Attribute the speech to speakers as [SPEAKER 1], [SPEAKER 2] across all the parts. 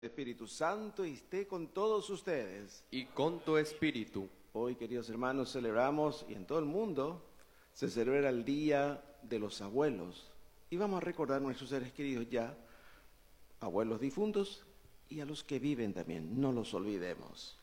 [SPEAKER 1] Espíritu Santo y esté con todos ustedes.
[SPEAKER 2] Y con tu espíritu.
[SPEAKER 1] Hoy, queridos hermanos, celebramos, y en todo el mundo, se celebra el Día de los Abuelos. Y vamos a recordar a nuestros seres queridos ya, abuelos difuntos, y a los que viven también, no los olvidemos.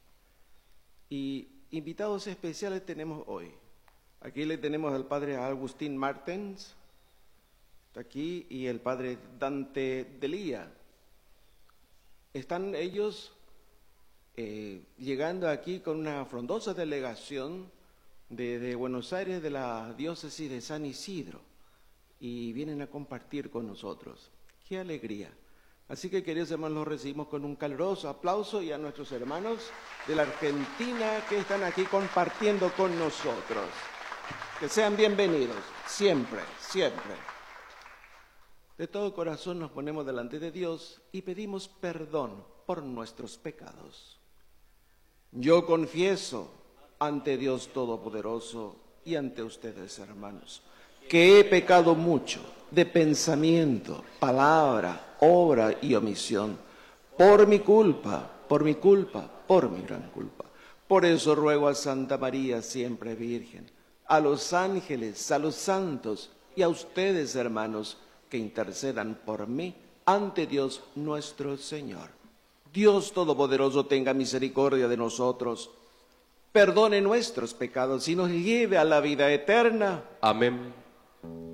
[SPEAKER 1] Y invitados especiales tenemos hoy. Aquí le tenemos al padre Agustín Martens, está aquí, y el padre Dante Delía. Están ellos llegando aquí con una frondosa delegación de Buenos Aires, de la diócesis de San Isidro, y vienen a compartir con nosotros. ¡Qué alegría! Así que, queridos hermanos, los recibimos con un caluroso aplauso, y a nuestros hermanos de la Argentina que están aquí compartiendo con nosotros. Que sean bienvenidos, siempre, siempre. De todo corazón nos ponemos delante de Dios y pedimos perdón por nuestros pecados. Yo confieso ante Dios Todopoderoso y ante ustedes, hermanos, que he pecado mucho de pensamiento, palabra, obra y omisión, por mi culpa, por mi gran culpa. Por eso ruego a Santa María, siempre Virgen, a los ángeles, a los santos y a ustedes, hermanos, que intercedan por mí ante Dios nuestro Señor. Dios Todopoderoso tenga misericordia de nosotros, perdone nuestros pecados y nos lleve a la vida eterna.
[SPEAKER 2] Amén.